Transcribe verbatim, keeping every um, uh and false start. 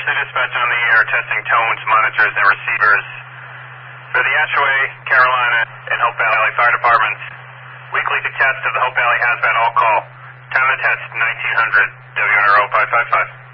Emergency dispatch on the air, testing tones, monitors, and receivers. For the Ashaway, Carolina, and Hope Valley Fire Departments, weekly test of the Hope Valley Hazmat all call. Time of test nineteen hundred, W N R O five five five.